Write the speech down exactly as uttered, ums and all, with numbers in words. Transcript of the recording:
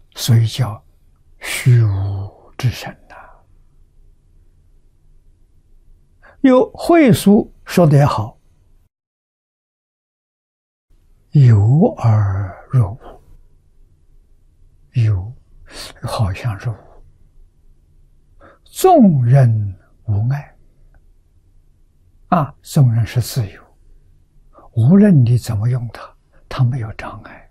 所以叫虚无之神呐、啊。有慧疏说得好，有而若无，有好像是无，纵任无碍啊，纵任是自由，无论你怎么用它，它没有障碍。